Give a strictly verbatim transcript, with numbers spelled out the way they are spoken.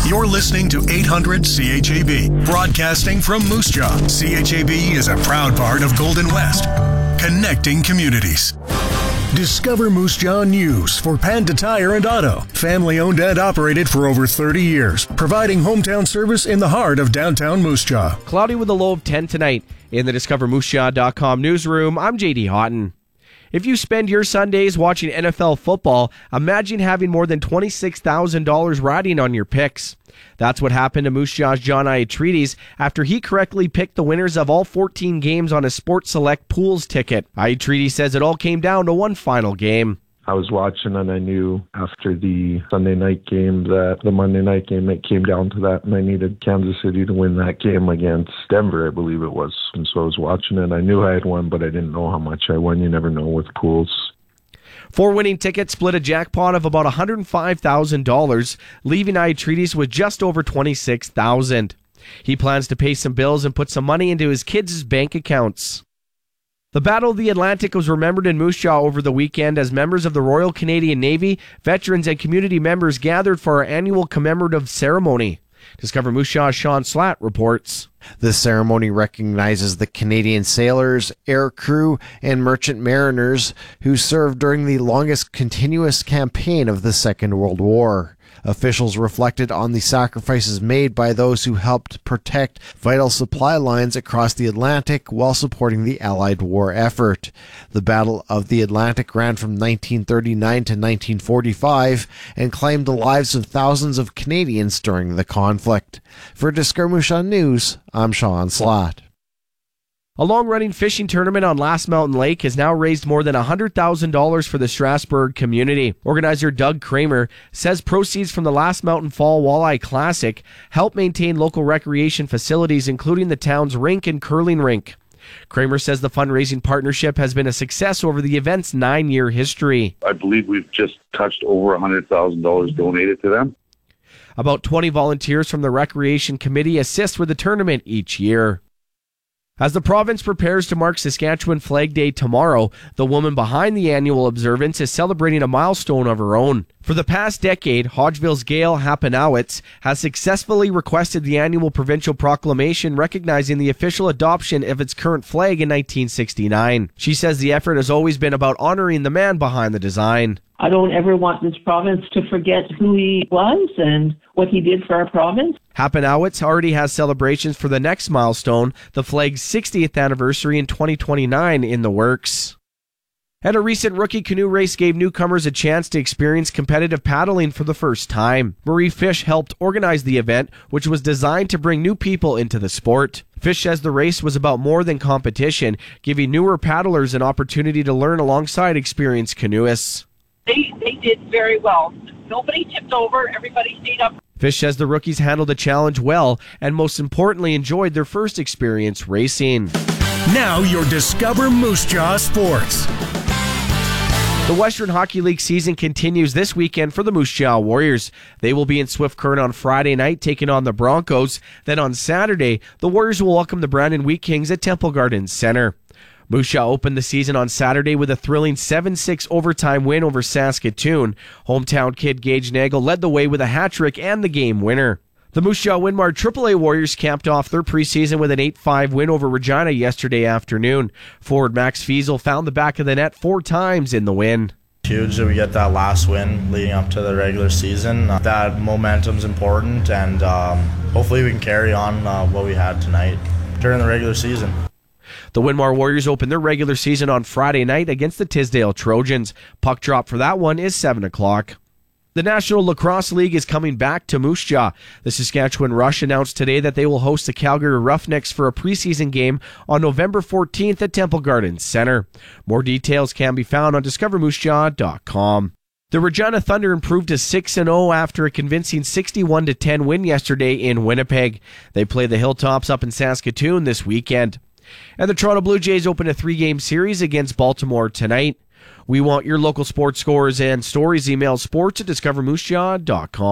You're listening to eight hundred C H A B, broadcasting from Moose Jaw. C H A B is a proud part of Golden West, connecting communities. Discover Moose Jaw News for Panda Tire and Auto. Family owned and operated for over thirty years, providing hometown service in the heart of downtown Moose Jaw. Cloudy with a low of ten tonight. In the discover moose jaw dot com newsroom, I'm J D Houghton. If you spend your Sundays watching N F L football, imagine having more than twenty-six thousand dollars riding on your picks. That's what happened to Moose Jaw's John Iatrides after he correctly picked the winners of all fourteen games on his Sports Select Pools ticket. Iatrides says it all came down to one final game. I was watching and I knew after the Sunday night game that the Monday night game, it came down to that, and I needed Kansas City to win that game against Denver, I believe it was. And so I was watching it. I knew I had won, but I didn't know how much I won. You never know with pools. Four winning tickets split a jackpot of about one hundred five thousand dollars, leaving Iatrides with just over twenty-six thousand dollars. He plans to pay some bills and put some money into his kids' bank accounts. The Battle of the Atlantic was remembered in Moose Jaw over the weekend as members of the Royal Canadian Navy, veterans, and community members gathered for our annual commemorative ceremony. Discover Moose Jaw's Sean Slatt reports. The ceremony recognizes the Canadian sailors, air crew, and merchant mariners who served during the longest continuous campaign of the Second World War. Officials reflected on the sacrifices made by those who helped protect vital supply lines across the Atlantic while supporting the Allied war effort. The Battle of the Atlantic ran from nineteen thirty-nine to nineteen forty-five and claimed the lives of thousands of Canadians during the conflict. For Discover Moose Jaw News, I'm Sean Slatt. A long-running fishing tournament on Last Mountain Lake has now raised more than one hundred thousand dollars for the Strasbourg community. Organizer Doug Kramer says proceeds from the Last Mountain Fall Walleye Classic help maintain local recreation facilities, including the town's rink and curling rink. Kramer says the fundraising partnership has been a success over the event's nine-year history. I believe we've just touched over one hundred thousand dollars donated to them. About twenty volunteers from the Recreation Committee assist with the tournament each year. As the province prepares to mark Saskatchewan Flag Day tomorrow, the woman behind the annual observance is celebrating a milestone of her own. For the past decade, Hodgeville's Gail Hapanowitz has successfully requested the annual provincial proclamation recognizing the official adoption of its current flag in nineteen sixty-nine. She says the effort has always been about honoring the man behind the design. I don't ever want this province to forget who he was and what he did for our province. Hapanowitz already has celebrations for the next milestone, the flag's sixtieth anniversary in twenty twenty-nine, in the works. And a recent rookie canoe race gave newcomers a chance to experience competitive paddling for the first time. Marie Fish helped organize the event, which was designed to bring new people into the sport. Fish says the race was about more than competition, giving newer paddlers an opportunity to learn alongside experienced canoeists. They, they did very well. Nobody tipped over. Everybody stayed up. Fish says the rookies handled the challenge well and most importantly enjoyed their first experience racing. Now your Discover Moose Jaw Sports. The Western Hockey League season continues this weekend for the Moose Jaw Warriors. They will be in Swift Current on Friday night taking on the Broncos. Then on Saturday, the Warriors will welcome the Brandon Wheat Kings at Temple Gardens Center. Moose Jaw opened the season on Saturday with a thrilling seven six overtime win over Saskatoon. Hometown kid Gage Nagel led the way with a hat trick and the game winner. The Moose Jaw Winmar triple A Warriors capped off their preseason with an eight five win over Regina yesterday afternoon. Forward Max Fiesel found the back of the net four times in the win. Huge that we get that last win leading up to the regular season. Uh, that momentum's important, and um, hopefully we can carry on uh, what we had tonight during the regular season. The Winmar Warriors open their regular season on Friday night against the Tisdale Trojans. Puck drop for that one is seven o'clock. The National Lacrosse League is coming back to Moose Jaw. The Saskatchewan Rush announced today that they will host the Calgary Roughnecks for a preseason game on November fourteenth at Temple Gardens Center. More details can be found on discover moose jaw dot com. The Regina Thunder improved to six and oh after a convincing sixty-one to ten win yesterday in Winnipeg. They play the Hilltops up in Saskatoon this weekend. And the Toronto Blue Jays open a three-game series against Baltimore tonight. We want your local sports scores and stories. Email sports at discover moose jaw dot com.